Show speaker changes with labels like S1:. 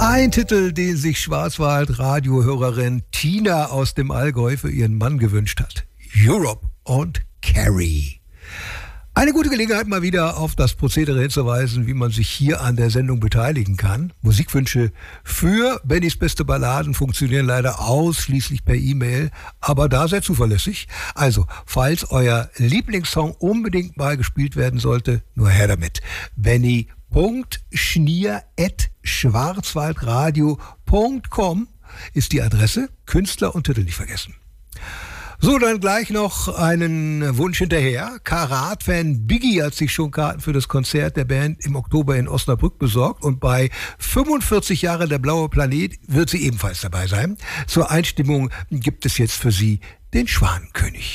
S1: Ein Titel, den sich Schwarzwald-Radiohörerin Tina aus dem Allgäu für ihren Mann gewünscht hat. Europe und Carrie. Eine gute Gelegenheit, mal wieder auf das Prozedere hinzuweisen, wie man sich hier an der Sendung beteiligen kann. Musikwünsche für Bennys beste Balladen funktionieren leider ausschließlich per E-Mail, aber da sehr zuverlässig. Also, falls euer Lieblingssong unbedingt mal gespielt werden sollte, nur her damit. benny.schnier@schwarzwaldradio.com ist die Adresse. Künstler und Titel nicht vergessen. So, dann gleich noch einen Wunsch hinterher. Karat-Fan Biggie hat sich schon Karten für das Konzert der Band im Oktober in Osnabrück besorgt und bei 45 Jahre der Blaue Planet wird sie ebenfalls dabei sein. Zur Einstimmung gibt es jetzt für Sie den Schwanenkönig.